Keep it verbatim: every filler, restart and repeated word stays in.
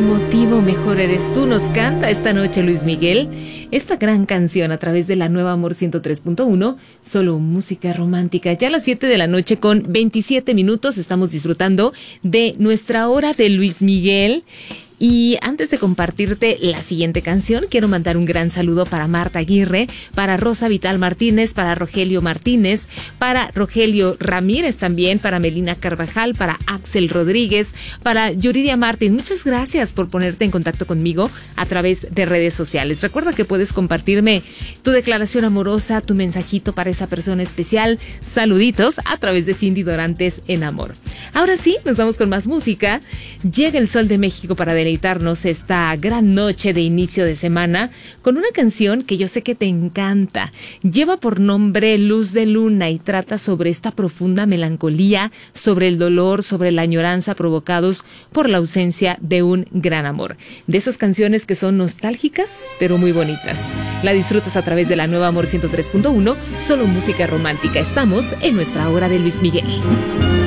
motivo, mejor eres tú, nos canta esta noche Luis Miguel. Esta gran canción a través de la nueva Amor ciento tres punto uno, solo música romántica. Ya a las siete de la noche con veintisiete minutos estamos disfrutando de nuestra hora de Luis Miguel. Y antes de compartirte la siguiente canción, quiero mandar un gran saludo para Marta Aguirre, para Rosa Vital Martínez, para Rogelio Martínez, para Rogelio Ramírez también, para Melina Carvajal, para Axel Rodríguez, para Yuridia Martín. Muchas gracias por ponerte en contacto conmigo a través de redes sociales. Recuerda que puedes compartirme tu declaración amorosa, tu mensajito para esa persona especial, saluditos a través de Cindy Dorantes en Amor. Ahora sí, nos vamos con más música. Llega el Sol de México para deleitarnos esta gran noche de inicio de semana con una canción que yo sé que te encanta. Lleva por nombre Luz de Luna y trata sobre esta profunda melancolía, sobre el dolor, sobre la añoranza provocados por la ausencia de un gran amor. De esas canciones que son nostálgicas, pero muy bonitas. La disfrutas a través de la nueva Amor ciento tres punto uno, solo música romántica. Estamos en nuestra hora de Luis Miguel.